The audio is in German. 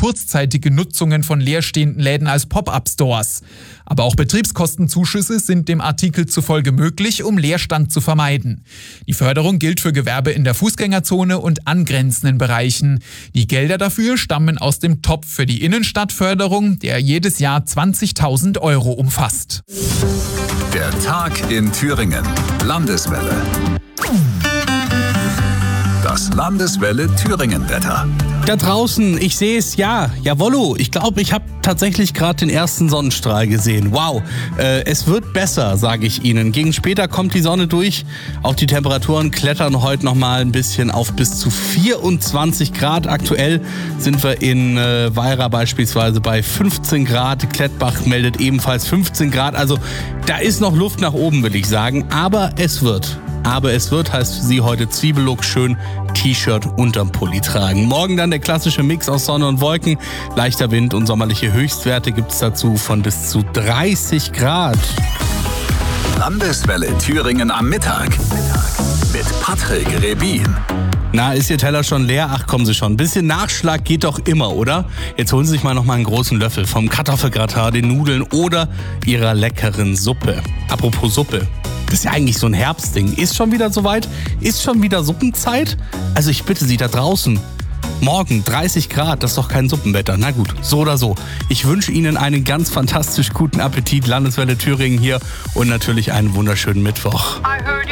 kurzzeitige Nutzungen von leerstehenden Läden als Pop-up-Stores. Aber auch Betriebskostenzuschüsse sind dem Artikel zufolge möglich, um Leerstand zu vermeiden. Die Förderung gilt für Gewerbe in der Fußgängerzone und angrenzenden Bereichen. Die Gelder dafür stammen aus dem Topf für die Innenstadtförderung, der jedes Jahr 20.000 Euro umfasst. Der Tag in Thüringen. Landeswelle. Das Landeswelle Thüringen-Wetter. Da draußen, ich sehe es, jawollo. Ich glaube, ich habe tatsächlich gerade den ersten Sonnenstrahl gesehen. Wow, es wird besser, sage ich Ihnen. Gegen später kommt die Sonne durch. Auch die Temperaturen klettern heute nochmal ein bisschen auf bis zu 24 Grad. Aktuell sind wir in Weira beispielsweise bei 15 Grad. Klettbach meldet ebenfalls 15 Grad. Also da ist noch Luft nach oben, will ich sagen. Aber es wird heißt für Sie heute Zwiebellook, schön T-Shirt unterm Pulli tragen. Morgen dann der klassische Mix aus Sonne und Wolken. Leichter Wind und sommerliche Höchstwerte gibt es dazu von bis zu 30 Grad. Landeswelle Thüringen am Mittag. Mit Patrick Rebin. Na, ist Ihr Teller schon leer? Ach, kommen Sie schon. Ein bisschen Nachschlag geht doch immer, oder? Jetzt holen Sie sich mal noch mal einen großen Löffel vom Kartoffelgratin, den Nudeln oder Ihrer leckeren Suppe. Apropos Suppe. Das ist ja eigentlich so ein Herbstding. Ist schon wieder soweit? Ist schon wieder Suppenzeit? Also ich bitte Sie da draußen. Morgen 30 Grad, das ist doch kein Suppenwetter. Na gut, so oder so. Ich wünsche Ihnen einen ganz fantastisch guten Appetit. Landeswelle Thüringen hier und natürlich einen wunderschönen Mittwoch.